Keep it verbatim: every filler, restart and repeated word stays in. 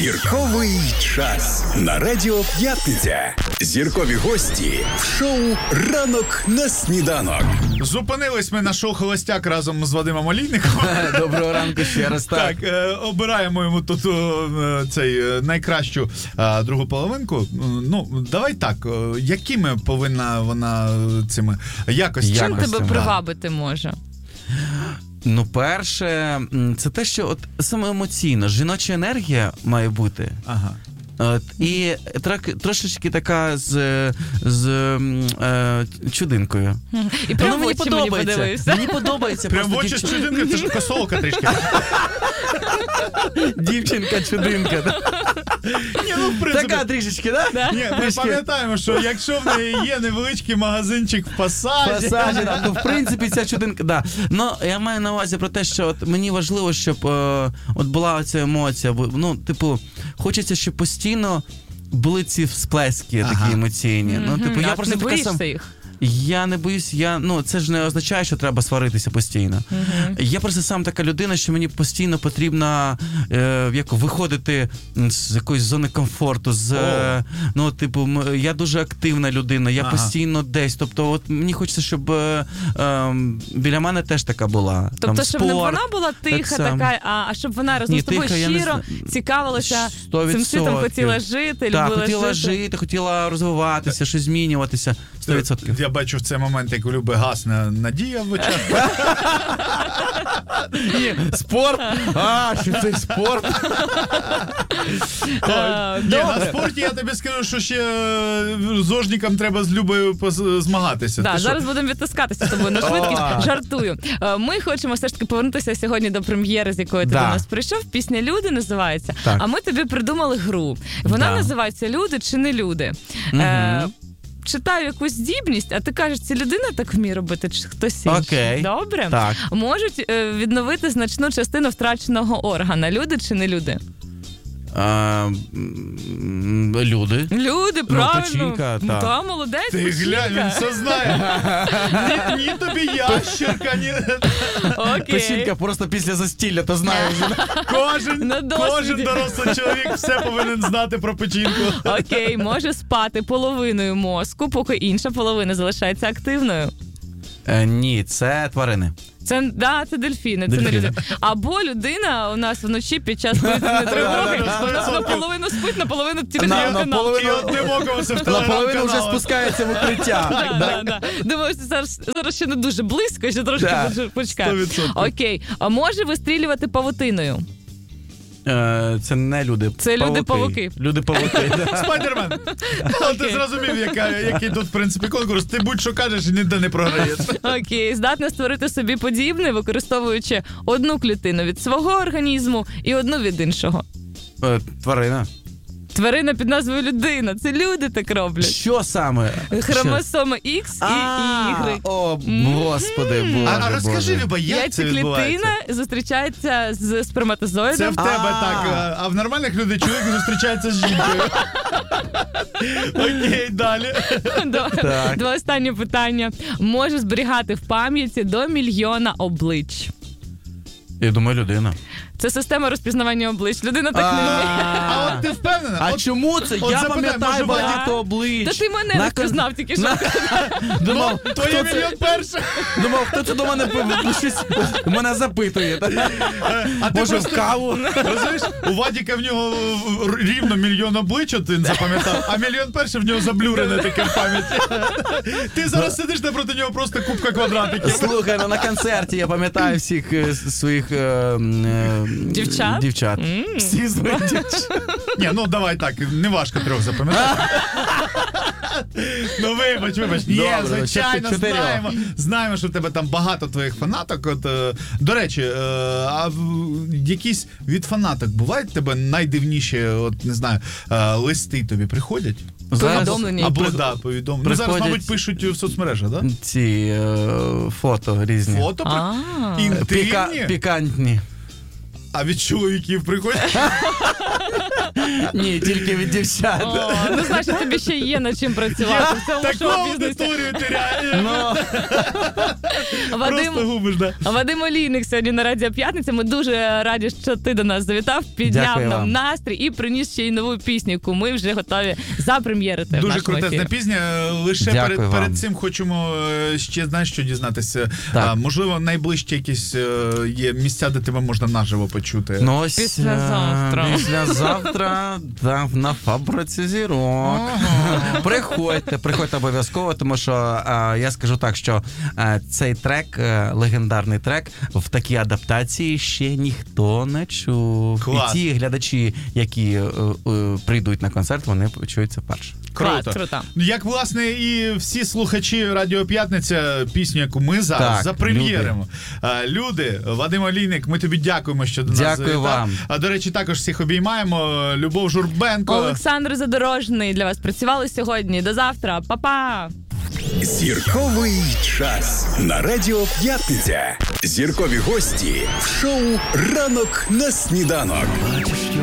Зірковий час на Радіо П'ятниця. Зіркові гості в шоу «Ранок на сніданок». Зупинились ми на шоу «Холостяк» разом з Вадимом Олійником. Доброго ранку ще раз. Так, так е, обираємо йому тут е, цей е, найкращу е, другу половинку. Ну, давай так, е, якими повинна вона цими якостями? Чим тебе привабити може? Ну, перше, це те, що от саме емоційно, жіноча енергія має бути. Ага. От, і трак, трошечки така з, з е, чудинкою. І прямо в очі мені подивився. Мені подобається. Прямо в очі з чудинкою, це ж косолка трішки. Дівчинка-чудинка. Ні, ну, в принципі... Така трішечки, так? Да? Ні, ми пам'ятаємо, що якщо в неї є невеличкий магазинчик в Пасажі... Пасажі, так, то в принципі ця чудинка, да. Ну, я маю на увазі про те, що от мені важливо, щоб е, от була оця емоція. Ну, типу, хочеться, щоб постійно були ці всплески Ага. такі емоційні. Mm-hmm. Ну, типу, я а просто не така боїшся сам... їх? Я не боюсь, я, ну, це ж не означає, що треба сваритися постійно. Uh-huh. Я просто сам така людина, що мені постійно потрібно е, як, виходити з якоїсь зони комфорту, з, oh. ну, типу, я дуже активна людина, я uh-huh. постійно десь, тобто, от мені хочеться, щоб е, е, біля мене теж така була. Тобто, там, щоб спорт, не вона була тиха так така, а, а щоб вона разом Ні, з тобою тиха, щиро цікавилася, цим світом хотіла жити, так, любила хотіла жити. жити, хотіла розвиватися, щось змінюватися. сто відсотків. Я бачу в цей момент, як у Люби гасне надія в очах. Ні, спорт? А, що це спорт? Ні, на спорті я тобі скажу, що ще зожникам треба з Любою змагатися. Так, зараз будемо відтискатися з тобою на швидкість. Жартую. Ми хочемо все ж таки повернутися сьогодні до прем'єри, з якої ти до нас прийшов. Пісня «Люди» називається. А ми тобі придумали гру. Вона називається «Люди чи не люди». Читаю якусь здібність, а ти кажеш, ця людина так вміє робити, чи хтось інший. Окей. Добре? Так. Можуть е, відновити значну частину втраченого органа. Люди чи не люди? А, люди. Люди, Ну, правильно. печінка, так. Та, молодець, Ти глянь, він все знає. Ні, ні тобі ящерка, ні... Окей. Печінка просто після застілля, то знаєш. Кожен, кожен дорослий чоловік все повинен знати про печінку. Окей, може спати половиною мозку, поки інша половина залишається активною. Е, ні, це тварини. Це, да, це дельфіни, це Дельфіни. не люди. Або людина у нас вночі під час повітряної тривоги, вона наполовину спить, наполовину телеграм-канал. І одним оком це в Наполовину вже телеграм-канал. спускається в укриття. Да, да, да. Думаю, що зараз, зараз ще не дуже близько, ще трошки Да. почекаємо. сто відсотків. Окей, а може вистрілювати павутиною? Е, це не люди. Це люди-павуки. Люди-павуки. Спайдермен. От ти зрозумів, яка, який тут, в принципі, конкурс. Ти будь-що кажеш і ніде не програєш. Окей, здатна створити собі подібне, використовуючи одну клітину від свого організму і одну від іншого. Е, тварина. Тварина під назвою людина. Це люди так роблять. Що саме? Хромосоми X і Y. О, господи, боже, А, а розкажи, боже. Люба, як це відбувається? Яйцеклітина зустрічається з сперматозоїдом. Це в тебе А. так, а в нормальних людей чоловік зустрічається з жінкою. Окей, далі. До, Так. до останнього питання. Може зберігати в пам'яті до мільйона облич. Я думаю, людина. Це система розпізнавання облич. Людина так не вміє. А от ти впевнена? А От- чому це? от Я запитай, пам'ятаю може, багато Вадя? облич. Та ти мене На- не впізнав тільки що. На- Думав, Ну, хто твоє це? мільйон перше. Думав, хто це до мене пи- щось мене запитує. А ти Може, в просто, каву? розумієш, у Вадіка в нього рівно мільйон облич, от він запам'ятав, а мільйон перше в нього заблюрене таке в пам'яті. Ти зараз сидиш напроти нього просто кубка квадратиків. Слухай, ну на концерті я пам'ятаю всіх е, своїх е, е, Дівчат? дівчат. М. Всі свої дівчат. Ні, ну давай так, не важко трьох запам'ятати. Ну вибач, вибач. Ні, Добре, звичайно, чотирьох. знаємо. Знаємо, що в тебе там багато твоїх фанаток. От, е, до речі, е, а в- якісь від фанаток бувають в тебе найдивніші, от не знаю, е, листи тобі приходять? Повідомлення. Або, При- да, повідомлення. Ну, зараз, приходять- мабуть, пишуть в соцмережах, да? Ці е, фото різні. Фото при... А. інтимні, Піка, пікантні. а від чоловіків приходять. Ні, тільки від дівчат. О, ну, значить, тобі ще є над чим працювати в цьому Таку шоу-бізнесі. аудиторію теряє. Ну, Вадим, Просто губиш, да? Вадим Олійник сьогодні на Радіо П'ятниця. Ми дуже раді, що ти до нас завітав, підняв Дякую нам вам. настрій і приніс ще й нову пісню, яку ми вже готові запрем'єрити в Дуже нашому крутезна ефірі. пісня. Лише Дякую перед, вам. перед цим хочемо е, ще, знаєш, що дізнатися. Так. А, можливо, найближчі якісь е, є місця, де тебе можна наживо почути. ну ось Післязавтра. е, Післязавтра да, на фабриці зірок. Приходьте, приходьте обов'язково, тому що е, я скажу так, що е, цей трек, е, легендарний трек, в такій адаптації ще ніхто не чув. Клас. І ті глядачі, які е, е, прийдуть на концерт, вони почують це перше. Круто. Клас, круто. Як, власне, і всі слухачі Радіо П'ятниця, пісню, яку ми зараз Так, запрем'єримо. Люди. люди, Вадим Олійник, ми тобі дякуємо, що до нас Дякую завітав. вам. А, до речі, також всіх обіймаємо. Любов Журбенко. Олександр Задорожний для вас працювали сьогодні. До завтра. Па-па! Зірковий час на Радіо П'ятниця. Зіркові гості в шоу «Ранок на сніданок».